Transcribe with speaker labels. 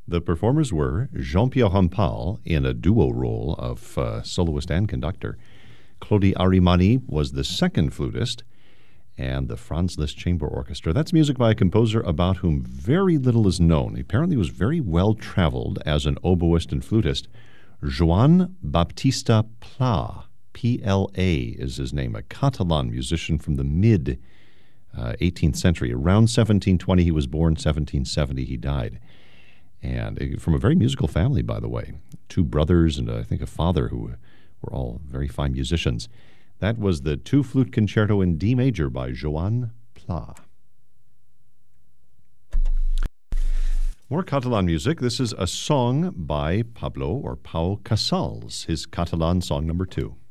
Speaker 1: The performers were Jean-Pierre Rampal in a duo role of soloist and conductor. Claudie Arimani was the second flutist, and the Franz Liszt Chamber Orchestra. That's music by a composer about whom very little is known. He apparently was very well traveled as an oboist and flutist. Joan Baptista Pla, P-L-A is his name, a Catalan musician from the mid-18th century. Around 1720 he was born, 1770 he died. And from a very musical family, by the way. Two brothers and I think a father who were all very fine musicians. That was the two-flute concerto in D major by Joan Pla. More Catalan music. This is a song by Pablo or Pau Casals, his Catalan song number 2.